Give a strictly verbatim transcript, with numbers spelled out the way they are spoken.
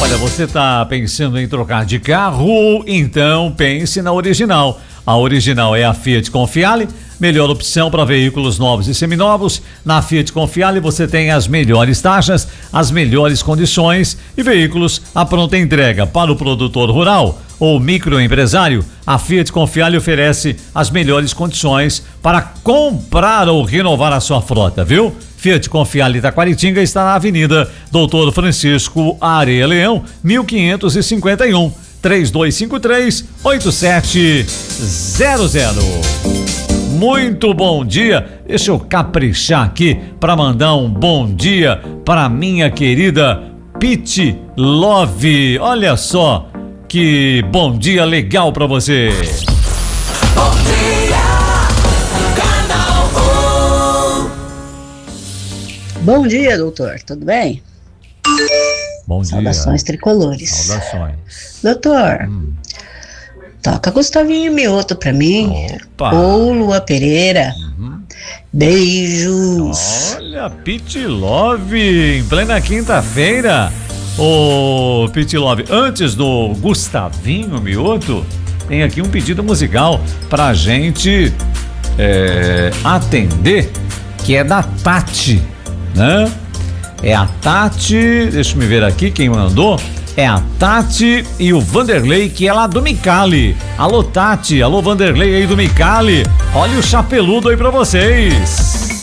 Olha, você está pensando em trocar de carro? Então pense na Original. A Original é a Fiat Confiale, melhor opção para veículos novos e seminovos. Na Fiat Confiale você tem as melhores taxas, as melhores condições e veículos à pronta entrega. Para o produtor rural ou microempresário, a Fiat Confiale oferece as melhores condições para comprar ou renovar a sua frota, viu? Fiat Confiale Taquaritinga está na Avenida Doutor Francisco Areia Leão, mil quinhentos e cinquenta e um. três dois cinco três, oito sete zero zero. Muito bom dia. Deixa eu caprichar aqui para mandar um bom dia para minha querida Pit Love. Olha só que bom dia legal para você. Bom dia, Canal um. Bom dia, doutor. Tudo bem? Bom dia. Saudações tricolores. Saudações. Doutor, hum. toca Gustavinho Mioto pra mim. Opa. Ou Lua Pereira. Uhum. Beijos. Olha, Pit Love, em plena quinta-feira. Ô, Pit Love, antes do Gustavinho Mioto, tem aqui um pedido musical pra gente é, atender, que é da Tati, né? É a Tati, deixa eu ver aqui quem mandou. É a Tati e o Vanderlei, que é lá do Micali. Alô, Tati, alô, Vanderlei aí do Micali. Olha o chapeludo aí pra vocês.